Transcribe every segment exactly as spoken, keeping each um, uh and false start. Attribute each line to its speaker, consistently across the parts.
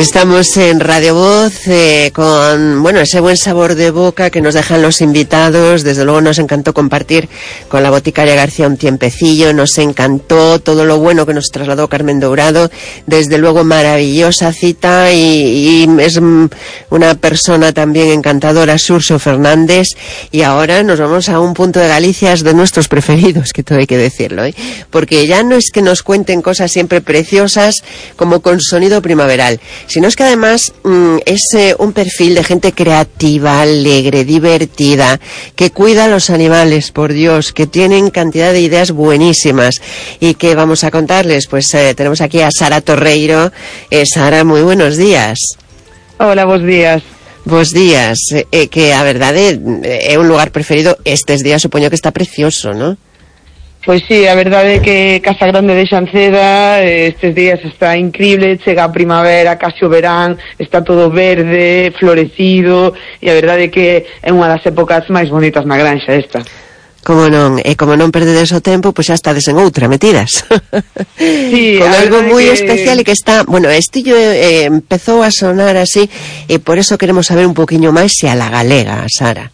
Speaker 1: Estamos en Radio Voz eh, con, bueno, ese buen sabor de boca que nos dejan los invitados. Desde luego nos encantó compartir con la boticaria García un tiempecillo, nos encantó todo lo bueno que nos trasladó Carmen Dourado. Desde luego maravillosa cita y, y es una persona también encantadora, Xurxo Fernández. Y ahora nos vamos a un punto de Galicia de nuestros preferidos, que todo hay que decirlo, ¿eh? Porque ya no es que nos cuenten cosas siempre preciosas como con sonido primaveral, sino es que además mmm, es eh, un perfil de gente creativa, alegre, divertida, que cuida a los animales, por Dios, que tienen cantidad de ideas buenísimas. ¿Y que vamos a contarles? Pues eh, tenemos aquí a Sara Torreiro. Eh, Sara, muy buenos días.
Speaker 2: Hola, buenos días.
Speaker 1: Bos días, eh, que a verdade é un lugar preferido estes días, supoño que está precioso, non?
Speaker 2: Pois sí, a verdade é que Casa Grande de Xanceda estes días está increíble, chega a primavera, casi o verán, está todo verde, florecido, e a verdade é que é unha das épocas máis bonitas na granxa esta.
Speaker 1: Como non, e como non perdedes o tempo, pois xa estades en outra metidas.
Speaker 2: Sí,
Speaker 1: con algo moi
Speaker 2: que...
Speaker 1: especial e que está, bueno, estillo eh, empezou a sonar así, e por eso queremos saber un poquinho máis se a la galega, Sara.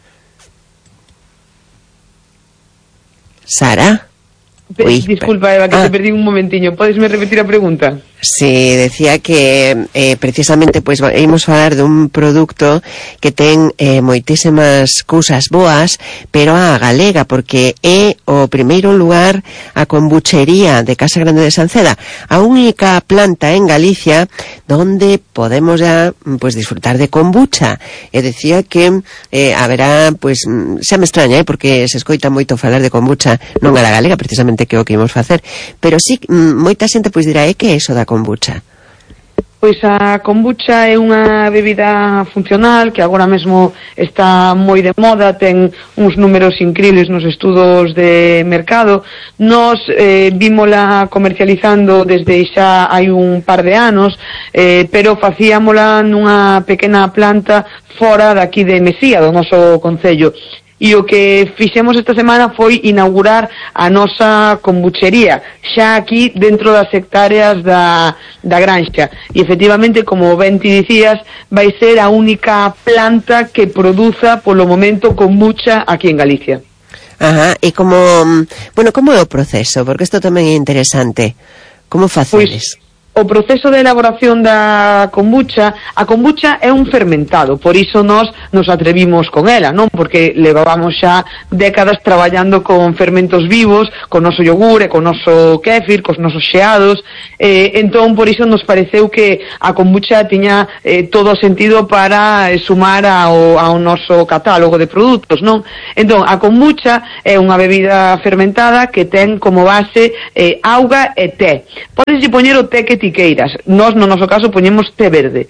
Speaker 1: Sara?
Speaker 2: Uy, disculpa, Eva, que ah. te perdí un momentiño. Podesme repetir a pregunta?
Speaker 1: Sí, decía que eh, precisamente pois pues, ímos falar dun produto que ten eh, moitísimas cousas boas, pero a galega, porque é o primeiro lugar a kombuchería de Casa Grande de Xanceda, a única planta en Galicia donde podemos ya pues disfrutar de kombucha. E decía que eh, haberá, pues, xa me extraña, eh, porque se escoita moito falar de kombucha, non a la galega, precisamente que o que imos facer, pero sí, moita xente pois dirá, é que é iso da kombucha?
Speaker 2: Pois a kombucha é unha bebida funcional que agora mesmo está moi de moda, ten uns números incríveis nos estudos de mercado. Nos eh, vímola comercializando desde xa hai un par de anos, eh, pero facíamola nunha pequena planta fora daqui de Mesía, do noso concello. E o que fixemos esta semana foi inaugurar a nosa kombuchería, xa aquí dentro das hectáreas da, da granxa. E efectivamente, como ben ti dicías, vai ser a única planta que produza polo momento kombucha aquí en Galicia.
Speaker 1: Ajá, e como, bueno, como é o proceso? Porque isto tamén é interesante. Como facedes? Pois,
Speaker 2: o proceso de elaboración da kombucha, a kombucha é un fermentado, por iso nós nos atrevimos con ela, non? Porque levábamos xa décadas traballando con fermentos vivos, con noso yogur e con noso kéfir, cos nosos xeados, eh, entón por iso nos pareceu que a kombucha tiña eh, todo o sentido para eh, sumar ao, ao noso catálogo de produtos, non? Entón, a kombucha é unha bebida fermentada que ten como base eh, auga e té. Podes poñer o té que tiqueiras. Nós, no noso caso, poñemos té verde.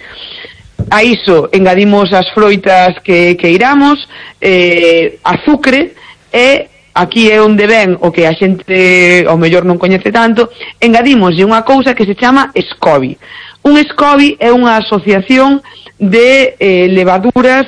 Speaker 2: A iso engadimos as froitas que, que iramos, eh, azucre, e aquí é onde ven o que a xente ao mellor non coñece tanto, engadimoslle unha cousa que se chama SCOBY. Un SCOBY é unha asociación de eh, levaduras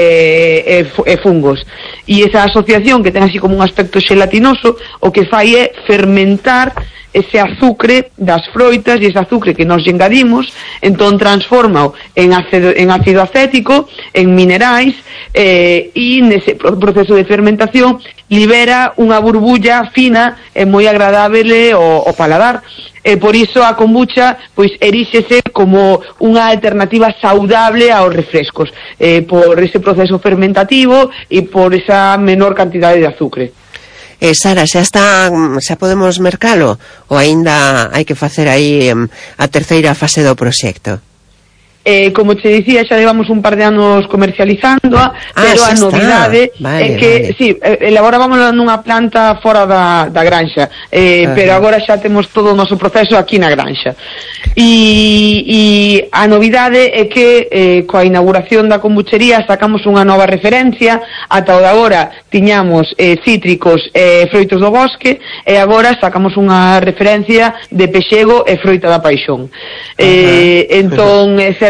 Speaker 2: e eh, eh, fungos, e esa asociación, que ten así como un aspecto xelatinoso, o que fai é fermentar ese azúcar das froitas, e ese azúcar que nos engadimos, entón transforma en ácido, en ácido acético, en minerais, eh, e nese proceso de fermentación libera unha burbulla fina e moi agradable ao, ao paladar. E por iso a kombucha pois eríxese como unha alternativa saudable aos refrescos, eh, por ese proceso fermentativo e por esa menor cantidade de azúcar.
Speaker 1: Eh, Sara, xa está, xa podemos mercalo ou aínda hai que facer aí um, a terceira fase do proxecto?
Speaker 2: Eh, como te dicía, xa levamos un par de anos comercializando, ah, pero a novidade vale, é que, vale. sí, elaborábamos nunha planta fora da, da granxa, eh, pero agora xa temos todo o noso proceso aquí na granxa. E, e a novidade é que eh, coa inauguración da kombuchería sacamos unha nova referencia. Ata o de agora tiñamos eh, cítricos e eh, froitos do bosque, e agora sacamos unha referencia de pexego e froita da paixón. Eh, entón, é certo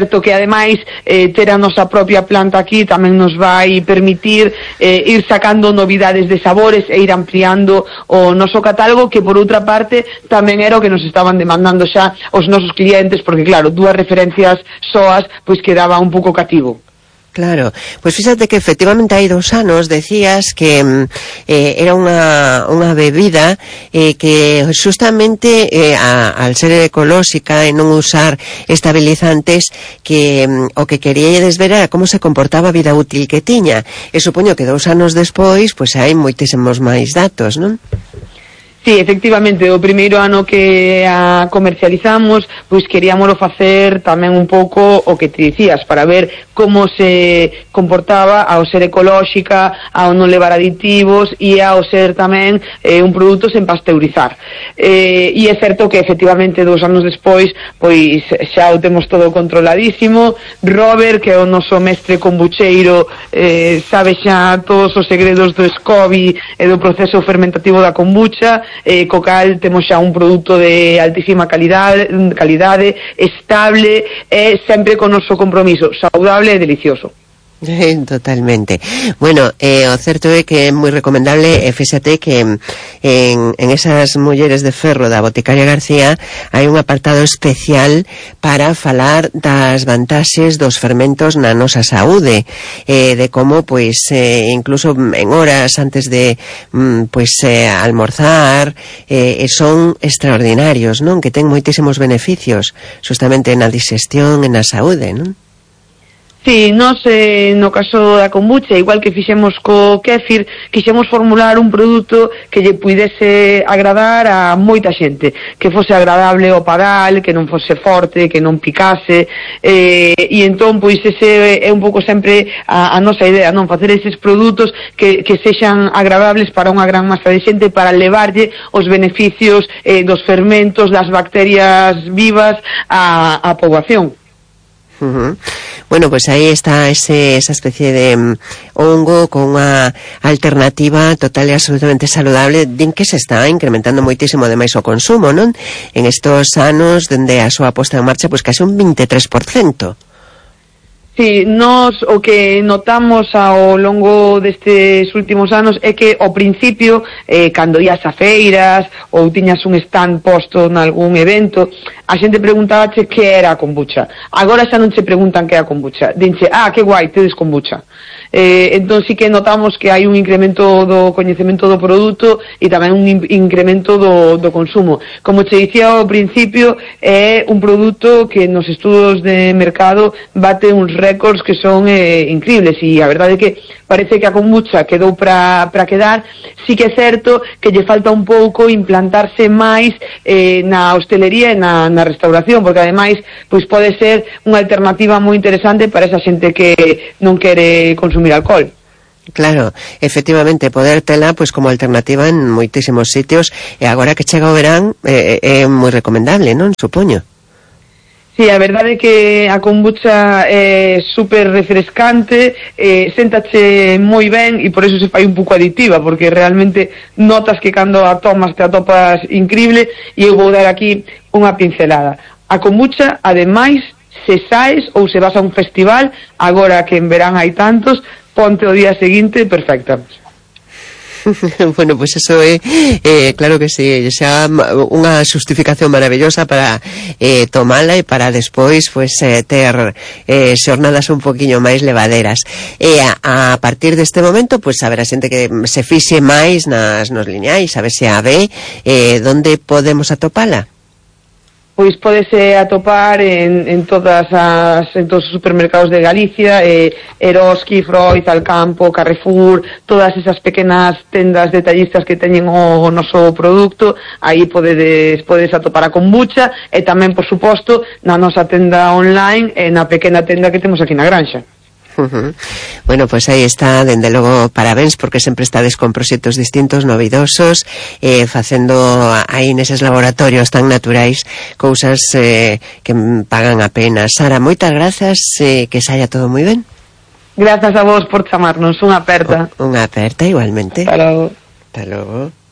Speaker 2: certo que ademais eh, ter a nosa propia planta aquí tamén nos vai permitir eh, ir sacando novidades de sabores e ir ampliando o noso catálogo, que por outra parte tamén era o que nos estaban demandando xa os nosos clientes, porque claro, dúas referencias soas pois quedaba un pouco cativo.
Speaker 1: Claro, pues fíjate que efectivamente hai dos anos decías que eh, era unha, unha bebida eh, que justamente eh, a, al ser ecolóxica e non usar estabilizantes, que mm, o que queríades ver era como se comportaba a vida útil que tiña, e supoño que dous anos despois pues hai moitísimos máis datos, non?
Speaker 2: Sí, efectivamente, o primeiro ano que a comercializamos, pois queríamoslo facer tamén un pouco o que te dicías, para ver como se comportaba ao ser ecolóxica, ao non levar aditivos e ao ser tamén eh, un produto sen pasteurizar. Eh, e é certo que efectivamente dous anos despois, pois xa o temos todo controladísimo. Robert, que é o noso mestre kombucheiro, eh, sabe xa todos os segredos do SCOBY e do proceso fermentativo da kombucha. Eh, co cal temos xa un produto de altísima calidade, calidade estable e sempre con noso compromiso, saudable e delicioso.
Speaker 1: Totalmente. Bueno, eh, o certo é que é moi recomendable, e fíxate que en, en esas mulleres de ferro da Boticaria García hai un apartado especial para falar das vantaxes dos fermentos na nosa saúde, eh, de como, pois, eh, incluso en horas antes de mm, pois, eh, almorzar, eh, son extraordinarios, non? Que ten moitísimos beneficios, justamente na digestión e na saúde, non?
Speaker 2: Sí, nos, eh, no caso da kombucha, igual que fixemos co kéfir, quixemos formular un produto que lle puidese agradar a moita xente, que fose agradable ao paladar, que non fose forte, que non picase, eh, e entón, pois, ese é un pouco sempre a, a nosa idea, non? Facer eses produtos que, que sexan agradables para unha gran masa de xente, para levarlle os beneficios eh, dos fermentos, das bacterias vivas á, á poboación.
Speaker 1: Uh-huh. Bueno, pues aí está ese, esa especie de um, hongo con unha alternativa total e absolutamente saludable, din que se está incrementando moitísimo ademais o consumo, non? En estos anos, dende a súa posta en marcha, pues casi un veintitrés por ciento.
Speaker 2: Sí, nos o que notamos ao longo destes últimos anos é que ao principio, eh, cando ías a feiras ou tiñas un stand posto nalgún evento, a xente preguntabache que era a kombucha. Agora xa non che preguntan que é a kombucha, dinche, ah, que guai, tedes kombucha. Eh, entón sí que notamos que hai un incremento do coñecemento do produto e tamén un incremento do, do consumo. Como che dicía ao principio, é un produto que nos estudos de mercado bate uns récords que son eh, increíbles, e a verdade é que parece que a kombucha quedou para para quedar. Sí que é certo que lle falta un pouco implantarse máis eh, na hostelería e na, na restauración, porque ademais pois pode ser unha alternativa moi interesante para esa xente que non quere consumir alcohol.
Speaker 1: Claro, efectivamente, poder tela pois como alternativa en moitísimos sitios, e agora que chega o verán é, é moi recomendable, non? Supoño.
Speaker 2: Sí, a verdade é que a kombucha é super refrescante, eh, séntache moi ben e por eso se fai un pouco adictiva, porque realmente notas que cando a tomas te atopas increíble. E eu vou dar aquí unha pincelada. A kombucha, ademais, se saes ou se vas a un festival, agora que en verán hai tantos, ponte o día seguinte perfecta.
Speaker 1: Bueno, pues eso é, eh, claro que sí, xa unha xustificación maravillosa para eh, tomala e para despois pues, eh, ter eh, xornadas un poquinho máis levaderas. E a, a partir deste momento, pues a ver a xente que se fixe máis nas nos liñais, a ver se a ve, eh, donde podemos atopala?
Speaker 2: Pois podese atopar en, en todas as en todos os supermercados de Galicia, eh, Eroski, Freud, Alcampo, Carrefour, todas esas pequenas tendas detallistas que teñen o, o noso produto. Aí podedes podedes atopar a kombucha, e tamén, por suposto, na nosa tenda online e na pequena tenda que temos aquí na Granxa.
Speaker 1: Uh-huh. Bueno, pues aí está, dende logo, parabéns, porque sempre estades con proxectos distintos, novidosos, eh, facendo aí neses laboratorios tan naturais cousas eh, que pagan a pena. Sara, moitas grazas, eh, que saia todo moi ben.
Speaker 2: Grazas a vos por chamarnos, unha aperta.
Speaker 1: O, unha aperta igualmente.
Speaker 2: Hasta logo.
Speaker 1: Hasta logo.